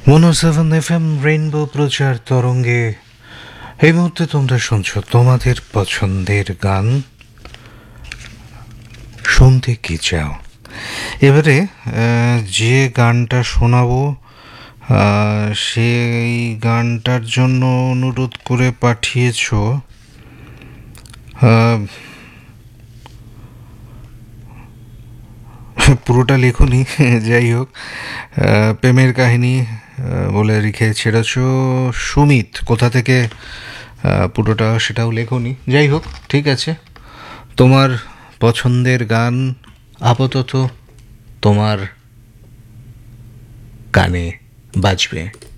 107 FM rainbow প্রচার তরঙ্গে এই মুহূর্তে তোমরা শুনছো তোমাদের পছন্দের গান। শুনতে কি চাও? এবারে যে গানটা শোনাবো সেই গানটার জন্য অনুরোধ করে পাঠিয়েছো পুরোটা লেখনি, যাই হোক, প্রেমের কাহিনী বলে লিখে ছেড়েছ সুমিত। কোথা থেকে পুরোটা সেটাও লেখনি, যাই হোক, ঠিক আছে। তোমার পছন্দের গান আপাতত তোমার কানে বাজবে।